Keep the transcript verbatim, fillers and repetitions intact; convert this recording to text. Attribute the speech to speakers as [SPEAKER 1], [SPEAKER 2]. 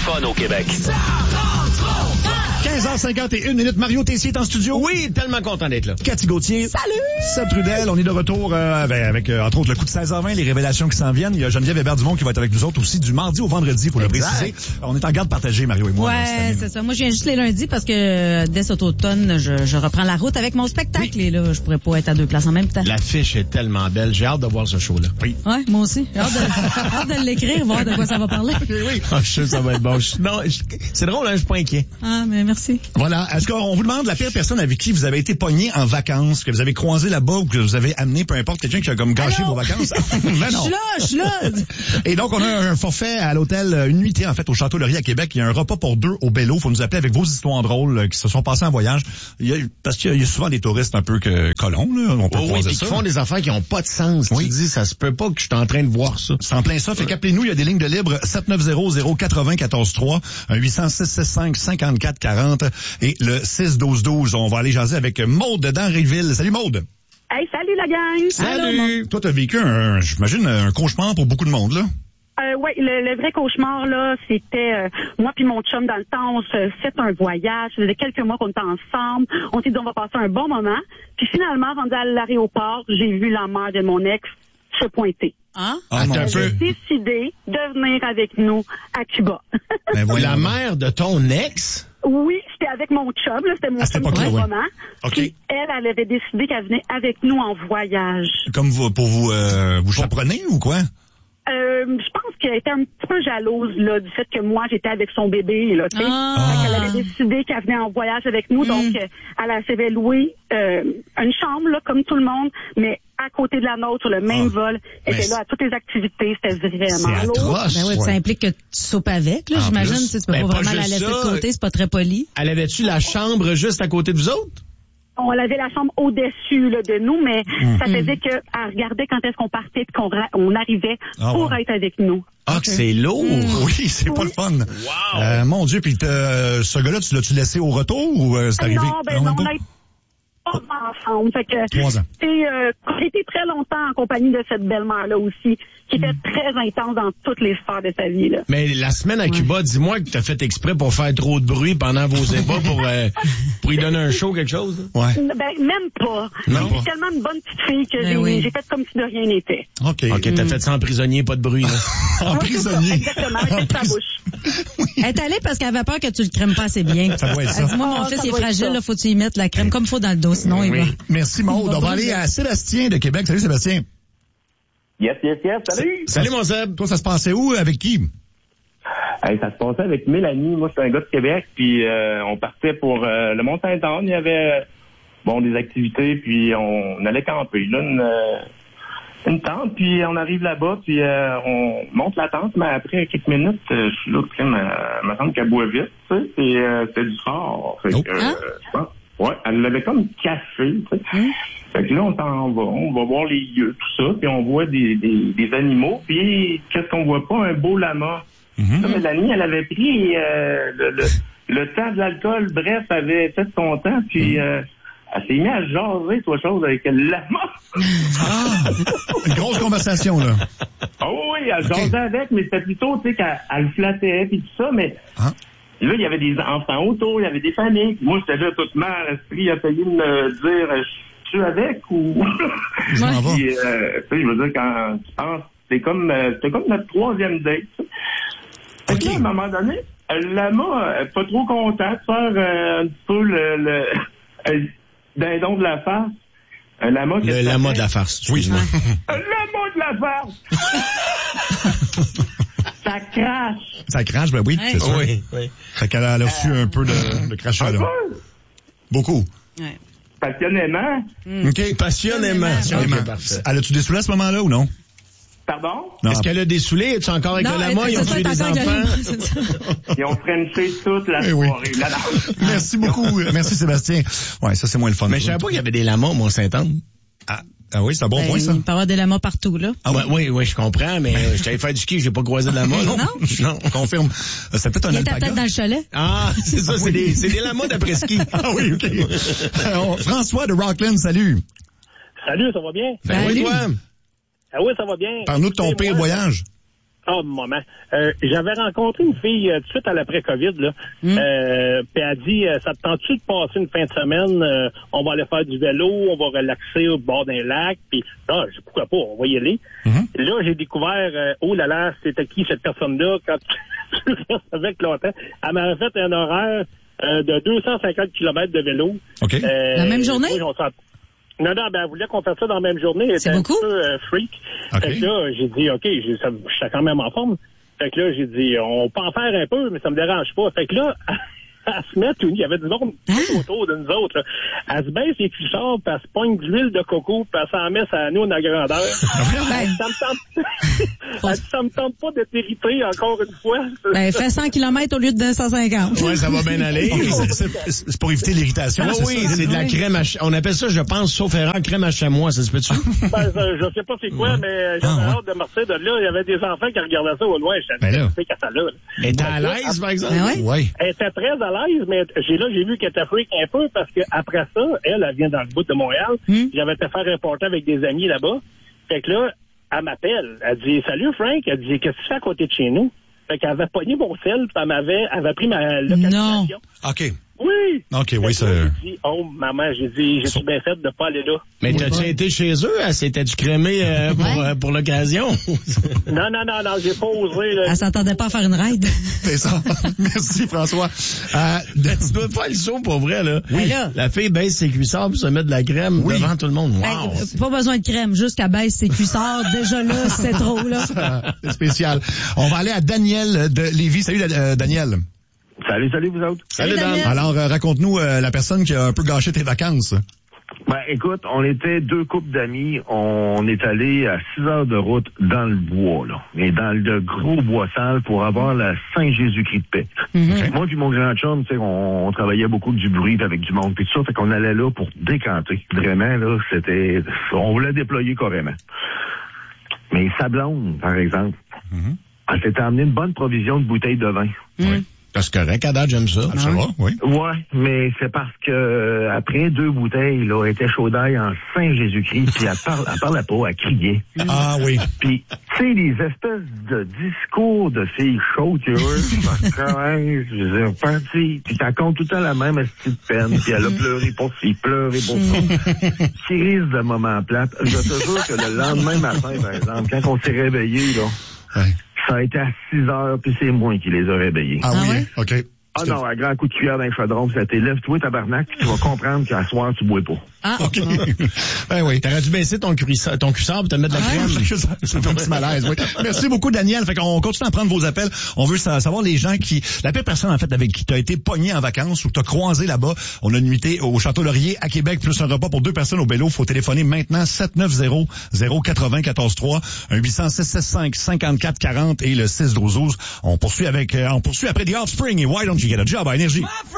[SPEAKER 1] fun au Québec.
[SPEAKER 2] quinze heures cinquante et une minutes. Mario Tessier est en studio.
[SPEAKER 3] Oui, tellement content d'être là.
[SPEAKER 2] Cathy Gauthier.
[SPEAKER 4] Salut!
[SPEAKER 2] Seb Trudel. On est de retour euh, avec, avec euh, entre autres, le coup de seize heures vingt, les révélations qui s'en viennent. Il y a Geneviève Hébert-Dumont qui va être avec nous autres aussi du mardi au vendredi, pour le
[SPEAKER 3] exact.
[SPEAKER 2] préciser. On est en garde partagée, Mario et moi.
[SPEAKER 4] Ouais, c'est ça. Moi, je viens juste les lundis parce que euh, dès cet automne, je, je reprends la route avec mon spectacle. Oui. Et là, je pourrais pas être à deux places en même temps.
[SPEAKER 3] L'affiche est tellement belle. J'ai hâte de voir ce show-là.
[SPEAKER 2] Oui.
[SPEAKER 4] Ouais, moi aussi. J'ai hâte de, hâte de l'écrire, voir de quoi ça va parler.
[SPEAKER 2] Oui.
[SPEAKER 3] Ah, je suis sûr que ça va être bon. Je, non, je, c'est drôle, hein, je suis pas inquiet.
[SPEAKER 4] Ah, mais merci.
[SPEAKER 2] Voilà. Est-ce qu'on vous demande la pire personne avec qui vous avez été pogné en vacances, que vous avez croisé là-bas ou que vous avez amené, peu importe, quelqu'un qui a comme gâché
[SPEAKER 4] Allô?
[SPEAKER 2] vos vacances?
[SPEAKER 4] Mais non. Je suis là, je suis là.
[SPEAKER 2] Et donc, on a un forfait à l'hôtel, une nuitée, en fait, au Château Laurier à Québec. Il y a un repas pour deux au Bello. Faut nous appeler avec vos histoires drôles qui se sont passées en voyage. Il y a, parce qu'il y a souvent des touristes un peu que colons, là. On peut
[SPEAKER 3] Oh, oui,
[SPEAKER 2] croiser
[SPEAKER 3] puis
[SPEAKER 2] ça.
[SPEAKER 3] qui font des affaires qui ont pas de sens.
[SPEAKER 2] Oui.
[SPEAKER 3] Tu dis, ça se peut pas que je suis en train de voir ça.
[SPEAKER 2] C'est en plein ça. Fait qu'appelez-nous, il y a des lignes de libre sept neuf zéro zéro quatre zéro un quatre trois, un huit zéro six six cinq cinq quatre quatre zéro et le six douze douze. On va aller jaser avec Maude d'Henryville. Salut Maude.
[SPEAKER 5] Hey, salut la gang!
[SPEAKER 2] Salut. Toi, t'as vécu un, j'imagine, un cauchemar pour beaucoup de monde, là.
[SPEAKER 5] Euh, oui, le, le vrai cauchemar, là, c'était euh, moi puis mon chum dans le temps, on se fait un voyage. Ça faisait quelques mois qu'on était ensemble. On s'est dit on va passer un bon moment. Puis finalement, rendu à l'aéroport, j'ai vu la mère de mon ex se pointer.
[SPEAKER 4] Hein?
[SPEAKER 2] Ah,
[SPEAKER 3] Attends un
[SPEAKER 5] Elle a
[SPEAKER 3] peu.
[SPEAKER 5] décidé de venir avec nous à Cuba.
[SPEAKER 2] Ben, voilà.
[SPEAKER 3] La mère de ton ex?
[SPEAKER 5] Oui, c'était avec mon chum, là, c'était mon
[SPEAKER 2] À cette
[SPEAKER 5] chum pour
[SPEAKER 2] époque-là,
[SPEAKER 5] le
[SPEAKER 2] ouais.
[SPEAKER 5] moment.
[SPEAKER 2] OK.
[SPEAKER 5] Puis elle, elle avait décidé qu'elle venait avec nous en voyage.
[SPEAKER 2] Comme vous, pour vous, euh, vous chaperonner ou quoi?
[SPEAKER 5] Euh, je pense qu'elle était un petit peu jalouse là du fait que moi j'étais avec son bébé là, tu sais.
[SPEAKER 4] Ah.
[SPEAKER 5] Elle avait décidé qu'elle venait en voyage avec nous,
[SPEAKER 4] Mm.
[SPEAKER 5] donc euh, elle s'avait loué euh, une chambre là comme tout le monde, mais à côté de la nôtre sur le même
[SPEAKER 2] Ah.
[SPEAKER 5] vol, elle
[SPEAKER 2] Mais
[SPEAKER 5] était là à toutes les activités, c'était vraiment
[SPEAKER 2] C'est
[SPEAKER 5] lourd.
[SPEAKER 2] atroce.
[SPEAKER 4] Ben oui, puis ça implique que tu soupes avec, là,
[SPEAKER 2] En
[SPEAKER 4] j'imagine.
[SPEAKER 2] plus.
[SPEAKER 4] Tu sais, tu peux
[SPEAKER 3] Ben,
[SPEAKER 4] pas
[SPEAKER 3] pas
[SPEAKER 4] vraiment la
[SPEAKER 3] juste
[SPEAKER 4] laisser
[SPEAKER 3] ça.
[SPEAKER 4] de côté, c'est pas très poli.
[SPEAKER 3] Elle avait-tu la chambre juste à côté de vous autres?
[SPEAKER 5] On avait la chambre au-dessus là, de nous, mais
[SPEAKER 2] Mm.
[SPEAKER 5] ça faisait qu'elle regardait quand est-ce qu'on partait et qu'on ra- on arrivait
[SPEAKER 2] Ah,
[SPEAKER 5] pour
[SPEAKER 2] ouais.
[SPEAKER 5] être avec nous.
[SPEAKER 3] Ah, que c'est lourd!
[SPEAKER 2] Oui, c'est pas le fun.
[SPEAKER 3] Wow!
[SPEAKER 2] Euh, mon Dieu, puis euh, ce gars-là, tu l'as-tu laissé au retour ou euh, c'est arrivé?
[SPEAKER 5] Non, ben non,
[SPEAKER 2] même
[SPEAKER 5] on
[SPEAKER 2] pas?
[SPEAKER 5] a été pas ensemble. Fait que,
[SPEAKER 2] Trois ans.
[SPEAKER 5] c'est, euh, j'ai été très longtemps en compagnie de cette belle-mère-là aussi, qui était très intense dans toutes les sphères de sa vie, là.
[SPEAKER 3] Mais la semaine à Cuba, dis-moi que t'as fait exprès pour faire trop de bruit pendant vos ébats pour, euh, pour y donner un show, quelque chose?
[SPEAKER 2] Ouais.
[SPEAKER 5] Ben, même pas.
[SPEAKER 3] Non.
[SPEAKER 5] C'est tellement une bonne petite fille que
[SPEAKER 4] Ben
[SPEAKER 5] j'ai,
[SPEAKER 4] oui.
[SPEAKER 5] j'ai fait comme si de rien n'était.
[SPEAKER 2] OK.
[SPEAKER 3] OK, t'as fait ça en prisonnier, pas de bruit, là.
[SPEAKER 2] En
[SPEAKER 5] Ouais, c'est ça,
[SPEAKER 2] prisonnier.
[SPEAKER 5] exactement, avec sa bouche.
[SPEAKER 4] Elle est allée parce qu'elle avait peur que tu le crèmes pas assez bien.
[SPEAKER 2] Ça doit être ça.
[SPEAKER 4] Elle dit, moi, mon
[SPEAKER 5] Ah,
[SPEAKER 4] fils
[SPEAKER 5] ça
[SPEAKER 4] il est
[SPEAKER 5] doit être
[SPEAKER 4] fragile,
[SPEAKER 5] ça.
[SPEAKER 4] là, faut que tu y mettes la crème comme il faut dans le dos, sinon il va.
[SPEAKER 2] Merci, Maude. On va aller à Sébastien de Québec. Salut, Sébastien.
[SPEAKER 6] Yes, yes, yes. Salut!
[SPEAKER 3] Salut, mon Seb!
[SPEAKER 2] Toi, ça se passait où? Avec qui?
[SPEAKER 6] Hey, ça se passait avec Mélanie. Moi, je suis un gars de Québec, puis euh, on partait pour euh, le Mont-Saint-Anne. Il y avait, bon, des activités, puis on, on allait camper. Là, une, euh, une tente, puis on arrive là-bas, puis euh, on monte la tente, mais après quelques minutes, euh, je suis là, tu sais, ma, ma tante qu'elle boit vite, tu sais, et euh, c'était du fort. Fait
[SPEAKER 2] Oh.
[SPEAKER 6] que, euh,
[SPEAKER 4] Hein?
[SPEAKER 6] je pense, ouais, elle l'avait comme caché, tu sais.
[SPEAKER 4] Hum.
[SPEAKER 6] Fait que là, on s'en va, on va voir les lieux, tout ça, puis on voit des, des, des animaux, puis qu'est-ce qu'on voit pas? Un beau lama.
[SPEAKER 2] Mhm.
[SPEAKER 6] Ça, Mélanie, elle avait pris euh, le, le, le temps de l'alcool, bref, elle avait fait son temps, puis euh, elle s'est mise à jaser, toi, chose, avec le lama.
[SPEAKER 2] Ah! Une grosse conversation, là.
[SPEAKER 6] Oh oui, elle
[SPEAKER 2] Ok.
[SPEAKER 6] jasait avec, mais c'était plutôt, tu sais, qu'elle elle le flattait, puis tout ça, mais
[SPEAKER 2] Ah.
[SPEAKER 6] là, il y avait des enfants autour, il y avait des familles. Moi, j'étais là toute mal, l'esprit, il a failli me dire, je suis avec ou...
[SPEAKER 2] Je m'en vais.
[SPEAKER 6] Puis, euh, tu sais, je veux dire, quand tu penses, c'est comme, euh, c'est comme notre troisième date. tu sais. Fait que là, à un moment donné, le lama, euh, pas trop content de faire euh, un petit peu le, le, le dindon de la farce. Un lama,
[SPEAKER 3] Le
[SPEAKER 6] qu'est-ce que ça
[SPEAKER 3] lama
[SPEAKER 6] fait?
[SPEAKER 3] de la farce.
[SPEAKER 2] Oui, je
[SPEAKER 6] Un lama de la farce! Ça crache!
[SPEAKER 2] Ça crache, ben oui,
[SPEAKER 4] Ouais.
[SPEAKER 2] c'est sûr.
[SPEAKER 3] Oui, oui.
[SPEAKER 2] Fait qu'elle a elle a reçu un peu de, de crachat,
[SPEAKER 6] Un
[SPEAKER 2] là.
[SPEAKER 6] peu,
[SPEAKER 2] Beaucoup.
[SPEAKER 4] Ouais.
[SPEAKER 6] passionnément.
[SPEAKER 2] OK.
[SPEAKER 3] Passionnément.
[SPEAKER 4] Passionnément.
[SPEAKER 3] OK, parfait.
[SPEAKER 2] Elle a-tu dessoulé à ce moment-là ou non?
[SPEAKER 6] Pardon?
[SPEAKER 2] Non.
[SPEAKER 3] Est-ce qu'elle a des souliers? Es-tu encore avec
[SPEAKER 4] Non,
[SPEAKER 3] le lama?
[SPEAKER 4] elle-
[SPEAKER 3] Ils ont
[SPEAKER 4] c'est ça,
[SPEAKER 3] tué
[SPEAKER 4] t'es
[SPEAKER 3] des
[SPEAKER 4] encore avec le lama,
[SPEAKER 3] enfants?
[SPEAKER 4] c'est ça.
[SPEAKER 6] Ils ont frenché toute la
[SPEAKER 2] Eh oui.
[SPEAKER 6] soirée. Là, là.
[SPEAKER 2] Merci beaucoup. Merci, Sébastien. Ouais, ça, c'est moins le fun.
[SPEAKER 3] Mais je savais pas qu'il y avait des lamas au Mont-Saint-Anne.
[SPEAKER 2] Ah, ah oui, c'est un bon
[SPEAKER 4] Ben,
[SPEAKER 2] point, ça.
[SPEAKER 4] il peut y avoir des lamas partout, là.
[SPEAKER 2] Ah
[SPEAKER 3] Ouais, oui, oui, je comprends, mais euh, je t'avais fait du ski, j'ai pas croisé de lama. là.
[SPEAKER 4] Non?
[SPEAKER 3] Non.
[SPEAKER 2] On confirme. Euh, C'est peut-être un
[SPEAKER 4] Il était
[SPEAKER 2] alpaga.
[SPEAKER 4] peut-être dans le chalet.
[SPEAKER 3] Ah, c'est ça, c'est des, c'est des lamas d'après-ski.
[SPEAKER 2] Ah oui, OK. Alors, François de Rockland, salut.
[SPEAKER 7] Salut, ça va bien?
[SPEAKER 3] Ben oui,
[SPEAKER 4] Salut.
[SPEAKER 3] toi.
[SPEAKER 7] Ah oui, ça va bien.
[SPEAKER 2] Parle-nous de ton
[SPEAKER 7] Écoutez,
[SPEAKER 2] pire
[SPEAKER 7] moi,
[SPEAKER 2] voyage.
[SPEAKER 1] Oh, moment. Euh, j'avais rencontré une fille euh, tout de suite à l'après-Covid, là. Mm. Euh, puis elle a dit, euh, ça te tente-tu de passer une fin de semaine? Euh, on va aller faire du vélo, on va relaxer au bord d'un lac. Puis, ah, pourquoi pas, on va y aller. Mm-hmm. Là, j'ai découvert, euh, oh là là, c'était qui cette personne-là? Quand avec longtemps, elle m'avait fait un horaire euh, de deux cent cinquante kilomètres de vélo.
[SPEAKER 2] Okay.
[SPEAKER 1] Euh,
[SPEAKER 4] la même journée?
[SPEAKER 1] Oui, on s'en... Non, non, ben, elle voulait qu'on fasse ça dans la même journée.
[SPEAKER 4] C'est beaucoup?
[SPEAKER 1] Un peu euh, freak. Okay. Fait que là, j'ai dit, OK, j'ai, ça, j'étais quand même en forme. Fait que là, j'ai dit, on peut en faire un peu, mais ça me dérange pas. Fait que là, elle se met, il y avait du monde hein? autour de nous autres. Là. Elle se baisse les cuissards, puis elle se pogne de l'huile de coco, puis elle s'en met sa nous à grandeur. Ben, ça me tente... elle dit, ça me tente pas d'être irrité encore une fois.
[SPEAKER 4] Ben, fais cent kilomètres au lieu de deux cent cinquante.
[SPEAKER 3] Ouais, ça va bien aller.
[SPEAKER 2] Okay, c'est, c'est, c'est pour éviter l'irritation.
[SPEAKER 3] Ah, oui, c'est, c'est de la crème à ch... On appelle ça, je pense, sauf erreur, crème à chamois, ça se peut-tu?
[SPEAKER 1] Ben, je sais pas c'est quoi, mais j'avais ah, hâte ouais. de marcher de là. Il y avait des enfants qui regardaient ça au loin. Je savais
[SPEAKER 2] ben
[SPEAKER 1] qu'à ça là.
[SPEAKER 3] Elle était à l'aise, par exemple?
[SPEAKER 4] Ben ouais.
[SPEAKER 2] Ouais.
[SPEAKER 1] Elle était très à l'aise, mais j'ai là, j'ai vu qu'elle était freak un peu parce que après ça, elle, elle vient dans le bout de Montréal. Mm. J'avais été faire un reporter avec des amis là-bas. Fait que là, elle m'appelle. Elle dit, salut Frank. Elle dit, qu'est-ce que tu fais à côté de chez nous? Fait qu'elle avait pogné mon sel, puis elle m'avait, elle avait pris ma localisation.
[SPEAKER 2] Non. OK.
[SPEAKER 1] Oui.
[SPEAKER 2] OK, oui, ça.
[SPEAKER 1] J'ai dit, oh, maman, j'ai dit, j'ai bien fait de pas aller là.
[SPEAKER 3] Mais t'as-tu été chez eux? C'était-tu crémé euh, pour, ouais. euh, pour l'occasion?
[SPEAKER 1] non, non, non, non, j'ai pas osé. Là.
[SPEAKER 4] Elle s'attendait pas à faire une ride.
[SPEAKER 2] C'est ça. Merci, François. Euh,
[SPEAKER 3] tu peux faire le saut, pour vrai, là.
[SPEAKER 4] Oui. Là.
[SPEAKER 3] La fille baisse ses cuissards pour se mettre de la crème oui. devant tout le monde. Wow.
[SPEAKER 4] Hey, pas besoin de crème, juste qu'elle baisse ses cuissards. Déjà là, c'est trop, là.
[SPEAKER 2] C'est spécial. On va aller à Daniel de Lévis. Salut, euh, Daniel.
[SPEAKER 6] Salut, salut vous autres.
[SPEAKER 2] Salut, Dan. Alors, euh, raconte-nous euh, la personne qui a un peu gâché tes vacances.
[SPEAKER 6] Ben, écoute, on était deux couples d'amis. On est allé à six heures de route dans le bois, là. Et dans le gros bois sale pour avoir la Saint-Jésus-Christ de paix. Mm-hmm. Okay. Moi puis mon grand chum, tu sais, on, on travaillait beaucoup du bruit avec du monde puis tout ça. Fait qu'on allait là pour décanter. Vraiment, là, c'était... On voulait déployer carrément. Mais sa blonde, par exemple, mm-hmm. elle s'était amené une bonne provision de bouteilles de vin.
[SPEAKER 2] Mm-hmm. Oui.
[SPEAKER 3] C'est correct, à date, j'aime ça.
[SPEAKER 2] Ah, ça va, oui.
[SPEAKER 6] Ouais, mais c'est parce que après deux bouteilles, là, elle était chaude d'ail en Saint-Jésus-Christ, puis elle, parle, elle parlait pas, elle criait.
[SPEAKER 2] Ah oui.
[SPEAKER 6] Puis, tu sais, les espèces de discours de filles chaudes, tu vois, je suis parti, puis ça compte tout le temps la même petite peine, puis elle a pleuré pour ci, pleuré pour ça. Crise de moment plate. Je te jure que le lendemain matin, par exemple, quand on s'est réveillé, là, ouais. Ça a été à six heures, puis c'est moi qui les a réveillés.
[SPEAKER 2] Ah, ah oui? OK.
[SPEAKER 6] Ah non, un grand coup de cuillère dans le chaudron, puis ça t'élève-toi, tabarnak, puis tu vas comprendre qu'à soir, tu bois pas.
[SPEAKER 4] Ah,
[SPEAKER 2] OK. Ben oui.
[SPEAKER 3] T'aurais dû baisser ton cuissard, ton cuissard pour te mettre de la
[SPEAKER 2] ah,
[SPEAKER 3] crème.
[SPEAKER 2] Ça fait un petit malaise, oui. Merci beaucoup, Daniel. Fait qu'on continue à prendre vos appels. On veut savoir les gens qui, la pire personne, en fait, avec qui t'as été pogné en vacances ou que t'as croisé là-bas. On a une nuitée au Château Laurier à Québec, plus un repas pour deux personnes au Bélo. Faut téléphoner maintenant sept neuf zéro zéro quatre-vingts quatorze trois, un huit cents six six cinq cinquante-quatre quarante et le six douze douze. On poursuit avec, euh, on poursuit après The Offspring et Why Don't You Get a Job à Énergie.